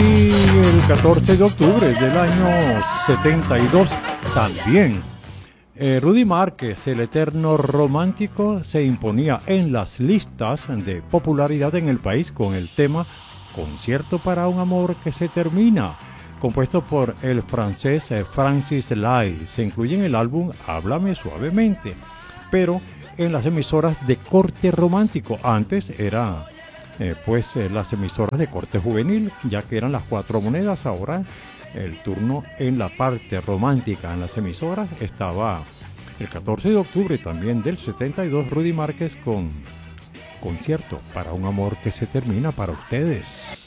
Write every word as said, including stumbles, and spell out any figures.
Y el catorce de octubre del año setenta y dos también, eh, Rudy Márquez, el eterno romántico, se imponía en las listas de popularidad en el país con el tema Concierto para un amor que se termina, compuesto por el francés eh, Francis Lai. Se incluye en el álbum Háblame suavemente, pero en las emisoras de corte romántico. Antes era eh, pues eh, las emisoras de corte juvenil, ya que eran las cuatro monedas. Ahora el turno en la parte romántica en las emisoras estaba el catorce de octubre también del setenta y dos, Rudy Márquez con Concierto para un amor que se termina para ustedes.